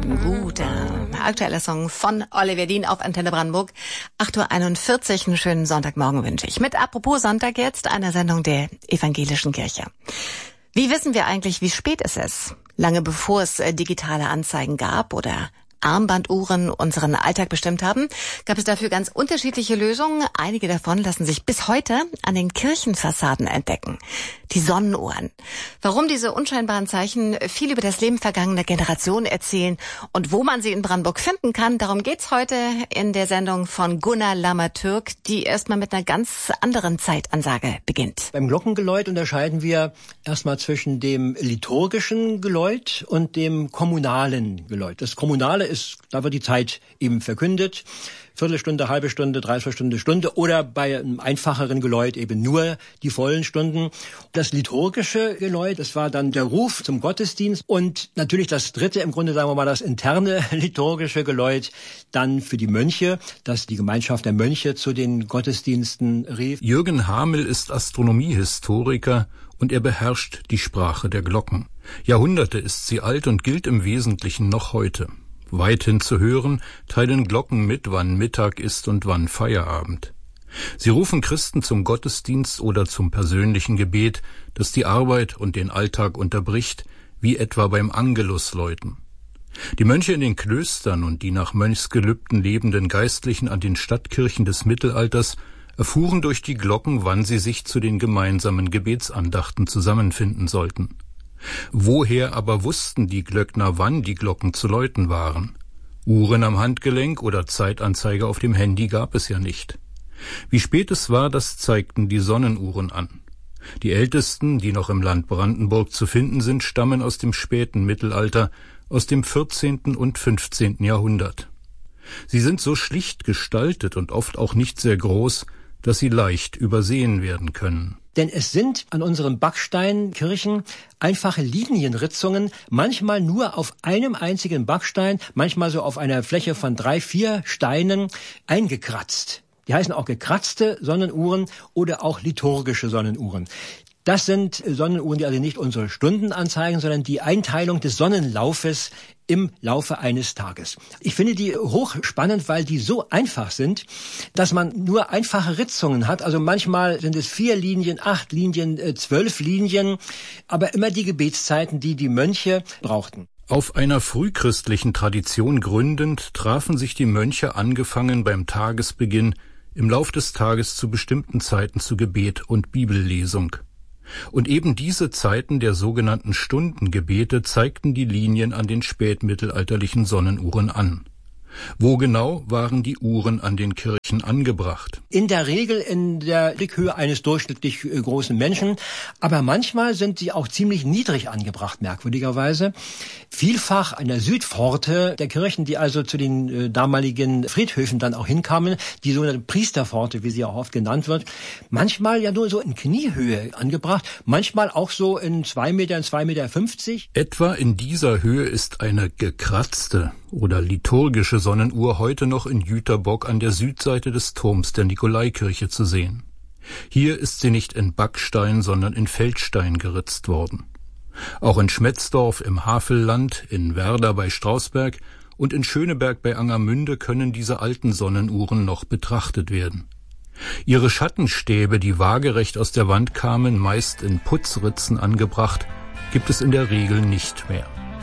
Guter aktueller Song von Oliver Dien auf Antenne Brandenburg. 8:41 Uhr, einen schönen Sonntagmorgen wünsche ich. Mit Apropos Sonntag jetzt, einer Sendung der Evangelischen Kirche. Wie wissen wir eigentlich, wie spät es ist? Lange bevor es digitale Anzeigen gab oder Armbanduhren unseren Alltag bestimmt haben, gab es dafür ganz unterschiedliche Lösungen. Einige davon lassen sich bis heute an den Kirchenfassaden entdecken. Die Sonnenuhren. Warum diese unscheinbaren Zeichen viel über das Leben vergangener Generationen erzählen und wo man sie in Brandenburg finden kann, darum geht's heute in der Sendung von Gunnar Lammertürk, die erstmal mit einer ganz anderen Zeitansage beginnt. Beim Glockengeläut unterscheiden wir erstmal zwischen dem liturgischen Geläut und dem kommunalen Geläut. Das kommunale ist, da wird die Zeit eben verkündet. Viertelstunde, halbe Stunde, Dreiviertelstunde, Stunde oder bei einem einfacheren Geläut eben nur die vollen Stunden. Das liturgische Geläut, das war dann der Ruf zum Gottesdienst und natürlich das dritte, im Grunde sagen wir mal das interne liturgische Geläut, dann für die Mönche, dass die Gemeinschaft der Mönche zu den Gottesdiensten rief. Jürgen Hamel ist Astronomiehistoriker und er beherrscht die Sprache der Glocken. Jahrhunderte ist sie alt und gilt im Wesentlichen noch heute. Weithin zu hören, teilen Glocken mit, wann Mittag ist und wann Feierabend. Sie rufen Christen zum Gottesdienst oder zum persönlichen Gebet, das die Arbeit und den Alltag unterbricht, wie etwa beim Angelusläuten. Die Mönche in den Klöstern und die nach Mönchsgelübden lebenden Geistlichen an den Stadtkirchen des Mittelalters erfuhren durch die Glocken, wann sie sich zu den gemeinsamen Gebetsandachten zusammenfinden sollten. Woher aber wussten die Glöckner, wann die Glocken zu läuten waren? Uhren am Handgelenk oder Zeitanzeige auf dem Handy gab es ja nicht. Wie spät es war, das zeigten die Sonnenuhren an. Die ältesten, die noch im Land Brandenburg zu finden sind, stammen aus dem späten Mittelalter, aus dem 14. und 15. Jahrhundert. Sie sind so schlicht gestaltet und oft auch nicht sehr groß, dass sie leicht übersehen werden können. Denn es sind an unseren Backsteinkirchen einfache Linienritzungen, manchmal nur auf einem einzigen Backstein, manchmal so auf einer Fläche von 3, 4 Steinen eingekratzt. Die heißen auch gekratzte Sonnenuhren oder auch liturgische Sonnenuhren. Das sind Sonnenuhren, die also nicht unsere Stunden anzeigen, sondern die Einteilung des Sonnenlaufes im Laufe eines Tages. Ich finde die hochspannend, weil die so einfach sind, dass man nur einfache Ritzungen hat. Also manchmal sind es 4 Linien, 8 Linien, 12 Linien, aber immer die Gebetszeiten, die die Mönche brauchten. Auf einer frühchristlichen Tradition gründend trafen sich die Mönche angefangen beim Tagesbeginn im Lauf des Tages zu bestimmten Zeiten zu Gebet und Bibellesung. Und eben diese Zeiten der sogenannten Stundengebete zeigten die Linien an den spätmittelalterlichen Sonnenuhren an. Wo genau waren die Uhren an den Kirchen angebracht? In der Regel in der Blickhöhe eines durchschnittlich großen Menschen, aber manchmal sind sie auch ziemlich niedrig angebracht, merkwürdigerweise. Vielfach an der Südpforte der Kirchen, die also zu den damaligen Friedhöfen dann auch hinkamen, die sogenannte Priesterpforte, wie sie auch oft genannt wird, manchmal ja nur so in Kniehöhe angebracht, manchmal auch so in 2 Meter, in 2,50 Meter. Etwa in dieser Höhe ist eine gekratzte oder liturgische Sonnenuhr heute noch in Jüterbock an der Südseite des Turms der Nikolaikirche zu sehen. Hier ist sie nicht in Backstein, sondern in Feldstein geritzt worden. Auch in Schmetzdorf im Havelland, in Werder bei Strausberg und in Schöneberg bei Angermünde können diese alten Sonnenuhren noch betrachtet werden. Ihre Schattenstäbe, die waagerecht aus der Wand kamen, meist in Putzritzen angebracht, gibt es in der Regel nicht mehr.